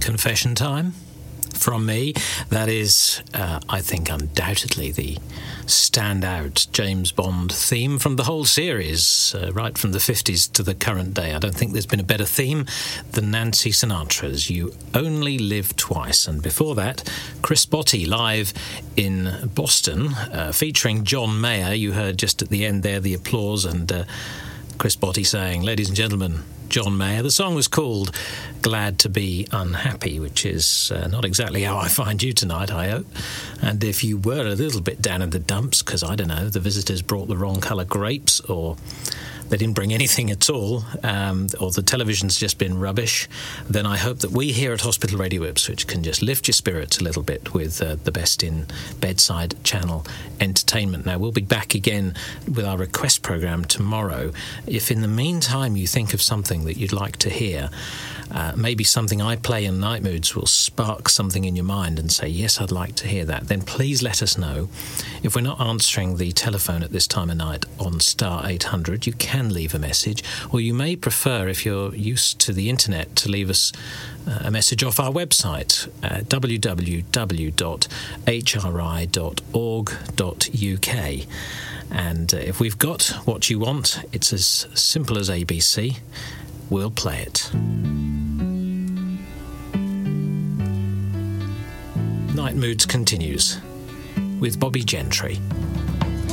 confession time from me. That is, I think, undoubtedly the standout James Bond theme from the whole series, right from the 50s to the current day. I don't think there's been a better theme than Nancy Sinatra's You Only Live Twice. And before that, Chris Botti live in Boston, featuring John Mayer. You heard just at the end there the applause and Chris Botti saying, "Ladies and gentlemen, John Mayer." The song was called Glad to Be Unhappy, which is not exactly how I find you tonight, I hope. And if you were a little bit down in the dumps, because, I don't know, the visitors brought the wrong colour grapes, or they didn't bring anything at all, or the television's just been rubbish, then I hope that we here at Hospital Radio Ipswich can just lift your spirits a little bit with the best in bedside channel entertainment. Now, we'll be back again with our request programme tomorrow. If in the meantime you think of something that you'd like to hear, maybe something I play in Night Moods will spark something in your mind and say, yes, I'd like to hear that, then please let us know. If we're not answering the telephone at this time of night on star 800, you can leave a message, or you may prefer, if you're used to the internet, to leave us a message off our website, www.hri.org.uk. And if we've got what you want, it's as simple as ABC. We'll play it. Night Moods continues with Bobby Gentry.